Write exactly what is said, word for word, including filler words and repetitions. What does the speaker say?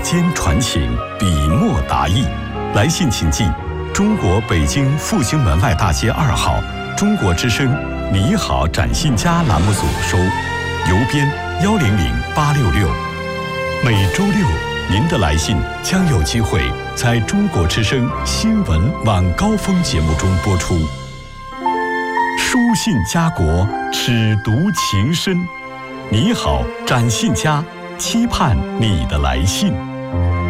间传情，笔墨达意。来信请寄中国北京复兴门外大街二号中国之声你好展信佳栏目组收，邮编幺零零八六六。每周六，您的来信将有机会在中国之声新闻晚高峰节目中播出。书信家国，尺读情深。你好展信佳，期盼你的来信。